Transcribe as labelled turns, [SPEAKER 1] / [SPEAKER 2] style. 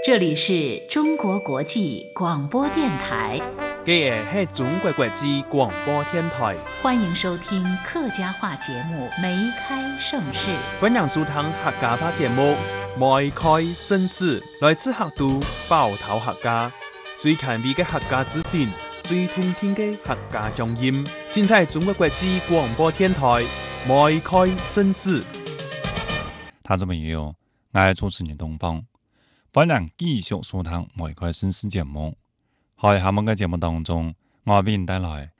[SPEAKER 1] 这里是中国国际广播电台，
[SPEAKER 2] 这是中国国际广播电台，
[SPEAKER 1] 欢迎收听客家话节目《梅开盛世》。
[SPEAKER 2] 欢迎收听客家话节目《梅开盛世》，来自客都包头客家，最权威的客家资讯，最通听的客家乡音，尽在中国国际广播电台《梅开盛世》。
[SPEAKER 3] 听众朋友，我係主持人東方，歡迎繼續收聽《梅開盛世》節目。喺下午嘅節目當中，我為您帶來